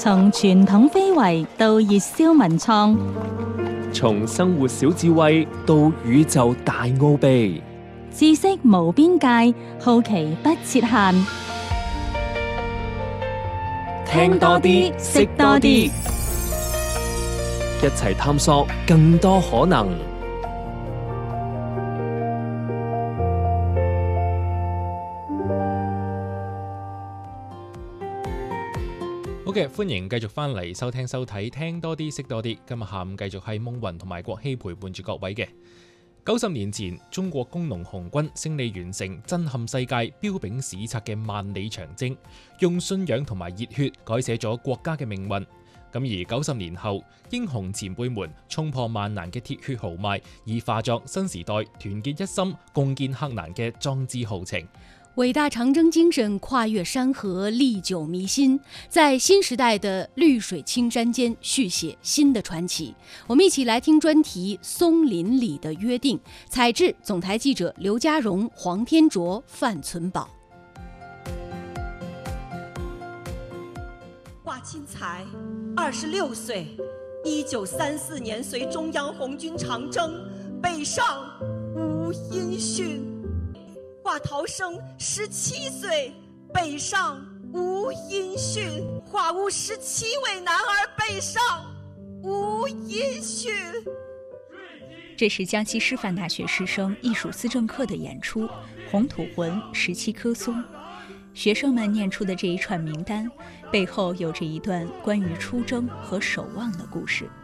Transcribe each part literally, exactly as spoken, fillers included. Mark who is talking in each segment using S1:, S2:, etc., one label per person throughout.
S1: 從傳統非遺到熱銷文創，
S2: 從生活小智慧到宇宙大奧秘，
S1: 知識無邊界，好奇不設限。
S2: 聽多啲，識多啲，一齊探索更多可能。
S3: 好嘅，歡迎繼續翻嚟收聽收睇，聽多啲識多啲。今日下午繼續係夢雲同埋國希陪伴住各位嘅。九十年前，中國工農紅軍勝利完成震撼世界、彪炳史冊嘅萬里長征，用信仰同埋熱血改寫咗國家嘅命運。咁而九十年後，英雄前輩們衝破萬難嘅鐵血豪邁，以化作新時代團結一心、共建克難嘅壯志豪情。
S4: 偉大長征精神跨越山河，歷久彌新，在新時代的綠水青山間續寫新的傳奇。我們一起來聽專題《松林裡的約定》，採製總台記者劉家榮、黃天卓、范存寶。
S5: 華欽才二十六歲，一九三四年隨中央紅軍長征北上無音訊。華陶生十七歲，北上無音訊。華屋十七位男兒北上無音訊。
S6: 这是江西师範大學師生藝術思政課的演出《紅土魂》十七棵松。學生們念出的這一串名單，背後有着一段關於出征和守望的故事。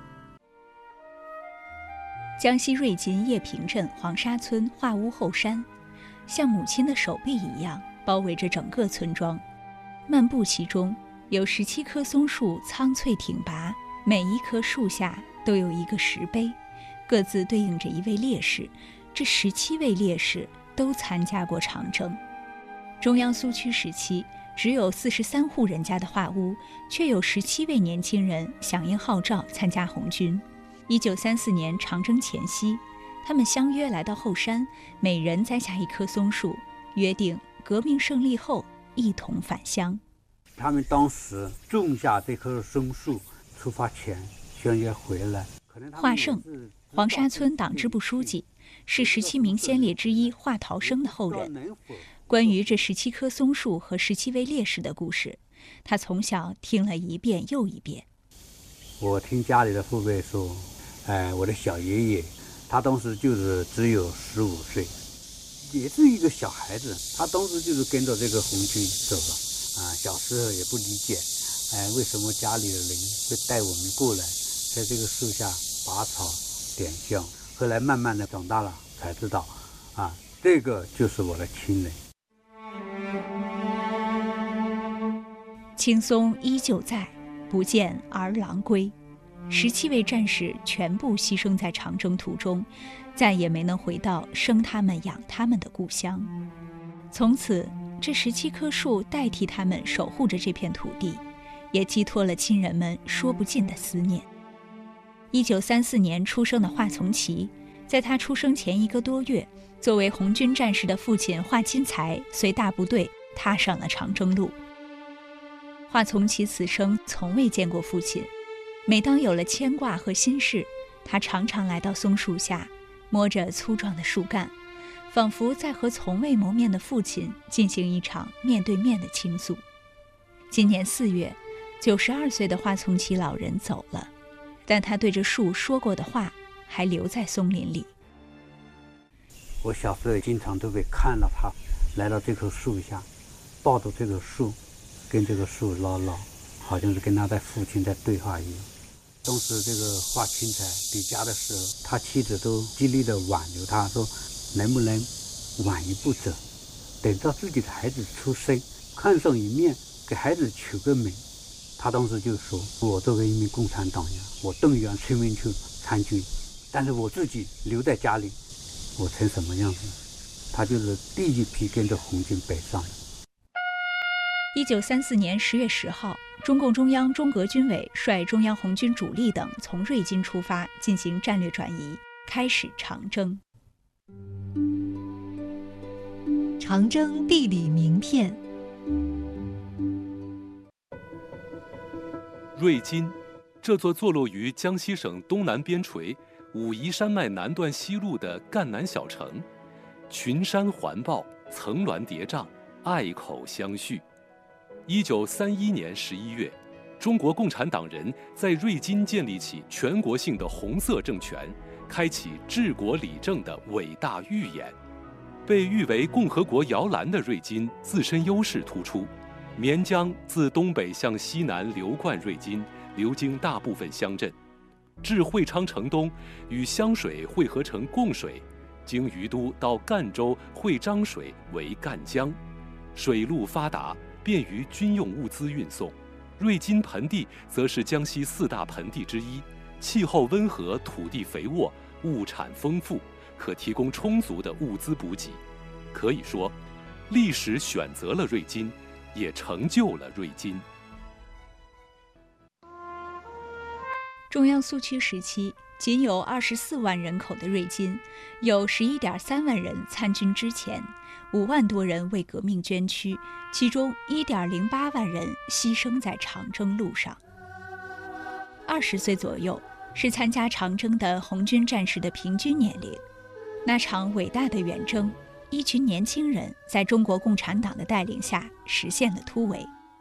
S6: 江西瑞金葉坪鎮黃沙村華屋後山，像母親的手臂一樣包圍着整個村莊。漫步其中，有十七棵松樹蒼翠挺拔，每一棵樹下都有一個石碑，各自對應着一位烈士。這十七位烈士都參加過長征。中央蘇區時期，只有四十三戶人家的華屋，卻有十七位年輕人響應號召參加紅軍。一九三四年長征前夕，他們相約來到後山，每人栽下一棵松樹，約定革命勝利後一同返鄉。
S7: 他們當時種下這棵松樹，出發前相約回來。
S6: 華勝，黃沙村黨支部書記，是十七名先烈之一華陶生的後人。關於這十七棵松樹和十七位烈士的故事，他從小聽了一遍又一遍。
S7: 我聽家裡的父輩說，哎，我的小爺爺，他當時就是只有十五歲，也是一個小孩子，他當時就是跟着這個紅軍走了，啊，小時候也不理解，哎，為什麼家裡的人會帶我們過來，在這個樹下拔草點香，後來慢慢的長大了才知道，啊，這個就是我的親人。
S6: 青松依舊在，不見兒郎歸。十七位戰士全部犧牲在長征途中，再也沒能回到生他們養他們的故鄉。從此，這十七棵樹代替他們守護着這片土地，也寄託了親人們說不盡的思念。一九三四年出生的華從耆，在他出生前一個多月，作為紅軍戰士的父親華欽才隨大部隊踏上了長征路。華從耆此生從未見過父親，每當有了牽掛和心事，他常常來到松樹下，摸着粗壯的樹幹，仿佛在和從未謀面的父親進行一場面對面的傾訴。今年四月，九十二歲的華從耆老人走了，但他對着樹說過的話還留在松林裡。
S7: 我小時候經常都會看到他來到這棵樹下，抱着這個樹，跟這個樹嘮嘮，好像是跟他的父親在對話一樣。當時這個華欽才離家的時候，他妻子都極力的挽留他，說能不能晚一步走，等到自己的孩子出生，看上一面，給孩子取個名。他當時就說，我作為一名共產黨員，我動員村民去參軍，但是我自己留在家裡，我成什麼樣子？他就是第一批跟着紅軍北上的。
S6: 一九三四年十月十號，中共中央中革軍委率中央紅軍主力等從瑞金出發，進行戰略轉移，開始長征。
S8: 長征地理名片。
S9: 瑞金，这座坐落于江西省东南边陲武夷山脉南段西麓的赣南小城，群山环抱，层峦叠嶂，隘口相续。一九三一年十一月，中国共产党人在瑞金建立起全国性的红色政权，开启治国理政的伟大预演。被誉为共和国摇篮的瑞金自身优势突出，绵江自东北向西南流贯瑞金，流经大部分乡镇，至会昌城东，与湘水汇合成贡水，经于都到赣州会漳水为赣江，水路发达，便于军用物资运送。瑞金盆地则是江西四大盆地之一，气候温和，土地肥沃，物产丰富，可提供充足的物资补给。可以说，历史选择了瑞金，也成就了瑞金。
S6: 中央苏区时期，仅有二十四万人口的瑞金，有十一点三万人参军之前，五万多人为革命捐躯，其中一点零八万人牺牲在长征路上。二十岁左右是参加长征的红军战士的平均年龄。那场伟大的远征，一群年轻人在中国共产党的带领下实现了突围。